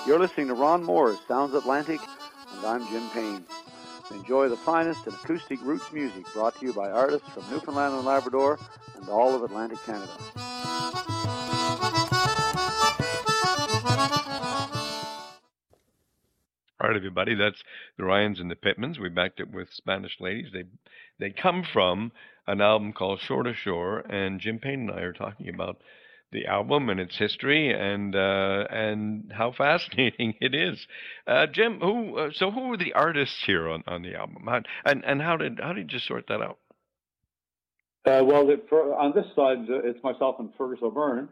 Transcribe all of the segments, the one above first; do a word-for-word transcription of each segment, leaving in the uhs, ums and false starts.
You're listening to Ron Moore's Sounds Atlantic, and I'm Jim Payne. Enjoy the finest in acoustic roots music brought to you by artists from Newfoundland and Labrador and all of Atlantic Canada. All right, everybody, that's the Ryans and the Pittmans. We backed it with Spanish Ladies. They they come from an album called Shore to Shore, and Jim Payne and I are talking about the album and its history and uh, and how fascinating it is. Uh, Jim, who uh, so who were the artists here on, on the album, how, and and how did how did you sort that out? Uh, well, the, for, on this side, uh, it's myself and Fergus O'Byrne.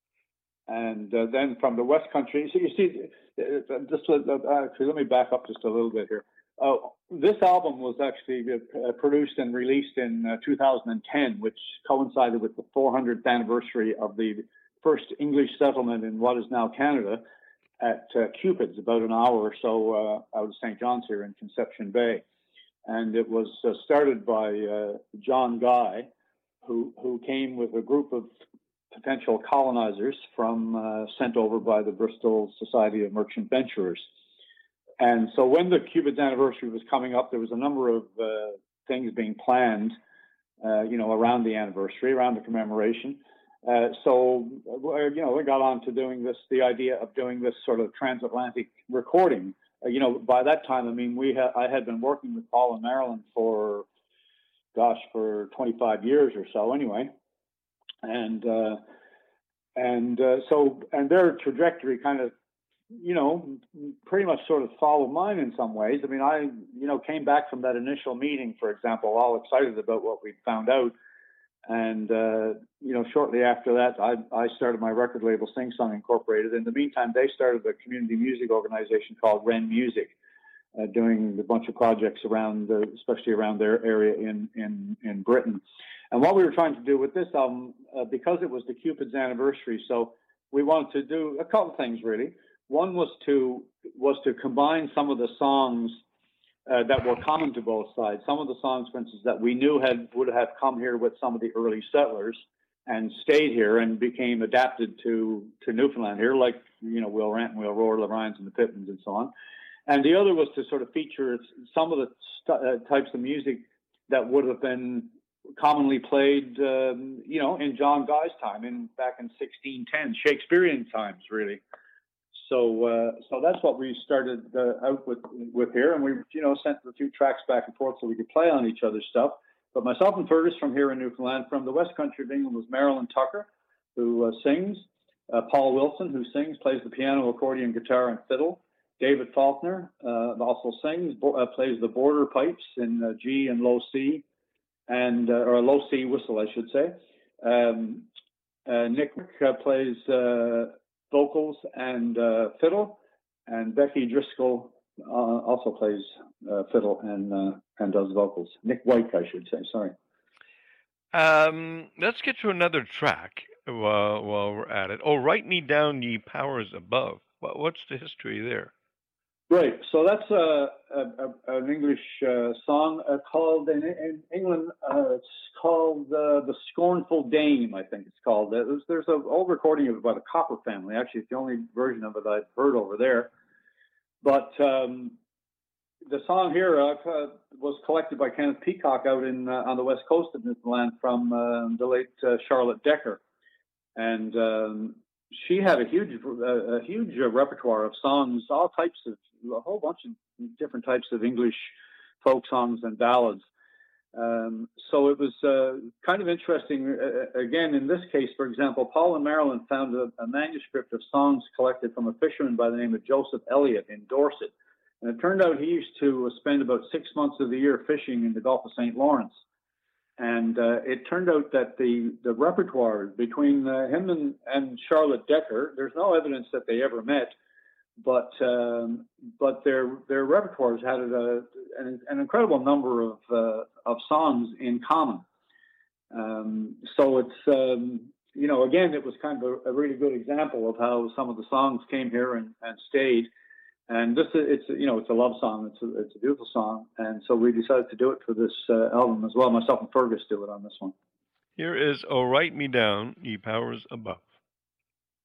And uh, then from the West Country, so you see, uh, just uh, actually, let me back up just a little bit here. Uh, this album was actually uh, produced and released in uh, two thousand ten, which coincided with the four hundredth anniversary of the first English settlement in what is now Canada at uh, Cupid's, about an hour or so uh, out of Saint John's here in Conception Bay. And it was uh, started by uh, John Guy, who who came with a group of potential colonizers from uh, sent over by the Bristol Society of Merchant Venturers. And so when the Cupid's anniversary was coming up, there was a number of uh, things being planned, uh, you know, around the anniversary, around the commemoration. Uh, so, you know, we got on to doing this, the idea of doing this sort of transatlantic recording. Uh, you know, by that time, I mean, we ha- I had been working with Paul and Marilyn for, gosh, for twenty-five years or so anyway. And uh, and uh, so and their trajectory kind of, you know, pretty much sort of followed mine in some ways. I mean, I you know came back from that initial meeting, for example, all excited about what we'd found out, and uh, you know, shortly after that, I I started my record label, Sing Song Incorporated. In the meantime, they started a community music organization called Wren Music, uh, doing a bunch of projects around, uh, especially around their area in in in Britain. And what we were trying to do with this album, uh, because it was the Cupid's anniversary, so we wanted to do a couple things really. One was to was to combine some of the songs uh, that were common to both sides. Some of the songs, for instance, that we knew had would have come here with some of the early settlers and stayed here and became adapted to to Newfoundland here, like you know We'll Rant and We'll Roar, the Ryans and the Pittmans, and so on. And the other was to sort of feature some of the st- uh, types of music that would have been commonly played, um, you know, in John Guy's time, in back in sixteen ten, Shakespearean times, really. So, uh, so that's what we started uh, out with with here, and we, you know, sent a few tracks back and forth so we could play on each other's stuff. But myself and Fergus from here in Newfoundland, from the West Country of England, was Marilyn Tucker, who uh, sings. Uh, Paul Wilson, who sings, plays the piano, accordion, guitar, and fiddle. David Faulkner uh, also sings, bo- uh, plays the border pipes in uh, G and low C. And uh, or a low C whistle, I should say. Um, uh, Nick uh, plays uh, vocals and uh, fiddle, and Becky Driscoll uh, also plays uh, fiddle and uh, and does vocals. Nick White, I should say. Sorry. Um, let's get to another track while while we're at it. Oh, Write Me Down, Ye Powers Above. What, what's the history there? Right, so that's a, a, a an English uh, song uh, called in, in England. Uh, it's called uh, "The Scornful Dame," I think it's called. There's, there's an old recording of it by the Copper Family. Actually, it's the only version of it I've heard over there. But um, the song here uh, was collected by Kenneth Peacock out in uh, on the west coast of Newfoundland from uh, the late uh, Charlotte Decker, and um, she had a huge, uh, a huge uh, repertoire of songs, all types of, a whole bunch of different types of English folk songs and ballads. Um, so it was uh, kind of interesting. Uh, again, in this case, for example, Paul and Marilyn found a, a manuscript of songs collected from a fisherman by the name of Joseph Elliott in Dorset. And it turned out he used to spend about six months of the year fishing in the Gulf of Saint Lawrence. And uh, it turned out that the, the repertoire between uh, him and, and Charlotte Decker, there's no evidence that they ever met, but um, but their their repertoires had a, an, an incredible number of uh, of songs in common. Um, so it's um, you know again it was kind of a, a really good example of how some of the songs came here and, and stayed. And this it's you know it's a love song. It's a, it's a beautiful song, and so we decided to do it for this uh, album as well. Myself and Fergus do it on this one. Here is "Oh Write Me Down, Ye Powers Above."